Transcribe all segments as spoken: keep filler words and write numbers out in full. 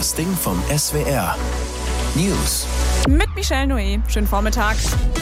Das Ding vom S W R. News. Mit Michelle Noé. Schönen Vormittag.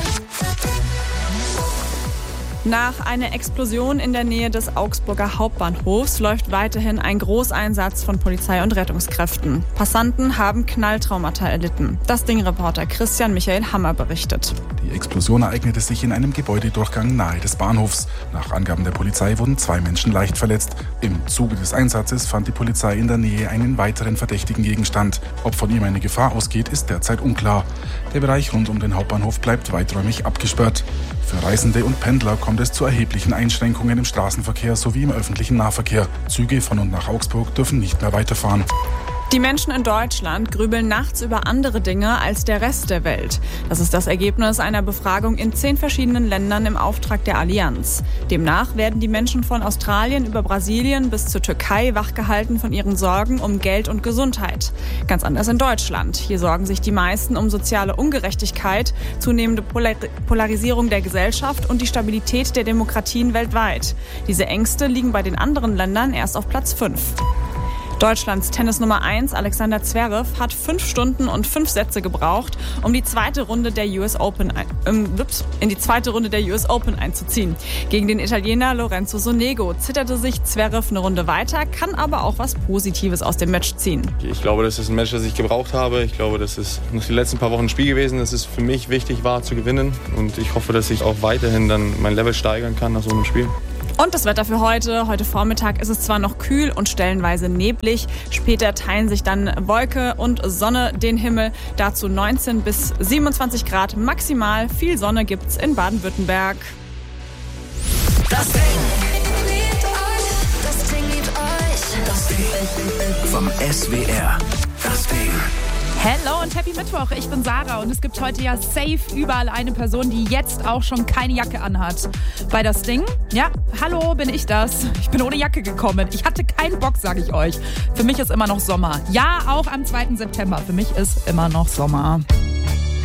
Nach einer Explosion in der Nähe des Augsburger Hauptbahnhofs läuft weiterhin ein Großeinsatz von Polizei und Rettungskräften. Passanten haben Knalltraumata erlitten. Das Ding-Reporter Christian Michael Hammer berichtet. Die Explosion ereignete sich in einem Gebäudedurchgang nahe des Bahnhofs. Nach Angaben der Polizei wurden zwei Menschen leicht verletzt. Im Zuge des Einsatzes fand die Polizei in der Nähe einen weiteren verdächtigen Gegenstand. Ob von ihm eine Gefahr ausgeht, ist derzeit unklar. Der Bereich rund um den Hauptbahnhof bleibt weiträumig abgesperrt. Für Reisende und Pendler kommt es zu erheblichen Einschränkungen im Straßenverkehr sowie im öffentlichen Nahverkehr. Züge von und nach Augsburg dürfen nicht mehr weiterfahren. Die Menschen in Deutschland grübeln nachts über andere Dinge als der Rest der Welt. Das ist das Ergebnis einer Befragung in zehn verschiedenen Ländern im Auftrag der Allianz. Demnach werden die Menschen von Australien über Brasilien bis zur Türkei wachgehalten von ihren Sorgen um Geld und Gesundheit. Ganz anders in Deutschland. Hier sorgen sich die meisten um soziale Ungerechtigkeit, zunehmende Polar- Polarisierung der Gesellschaft und die Stabilität der Demokratien weltweit. Diese Ängste liegen bei den anderen Ländern erst auf Platz fünf. Deutschlands Tennis Nummer eins, Alexander Zverev, hat fünf Stunden und fünf Sätze gebraucht, um die zweite Runde der U S Open ein, ähm, ups, in die zweite Runde der U S Open einzuziehen. Gegen den Italiener Lorenzo Sonego zitterte sich Zverev eine Runde weiter, kann aber auch was Positives aus dem Match ziehen. Ich glaube, das ist ein Match, das ich gebraucht habe. Ich glaube, das ist noch die letzten paar Wochen ein Spiel gewesen, das es für mich wichtig war zu gewinnen. Und ich hoffe, dass ich auch weiterhin dann mein Level steigern kann nach so einem Spiel. Und das Wetter für heute. Heute Vormittag ist es zwar noch kühl und stellenweise neblig. Später teilen sich dann Wolke und Sonne den Himmel. Dazu neunzehn bis siebenundzwanzig Grad maximal. Viel Sonne gibt's in Baden-Württemberg. Das Ding. Das Ding liebt euch. Das Ding vom S W R. Das Ding. Hello und Happy Mittwoch, ich bin Sarah und es gibt heute ja safe überall eine Person, die jetzt auch schon keine Jacke anhat. Bei das Ding, ja, hallo, bin ich das. Ich bin ohne Jacke gekommen. Ich hatte keinen Bock, sage ich euch. Für mich ist immer noch Sommer. Ja, auch am zweiten September. Für mich ist immer noch Sommer.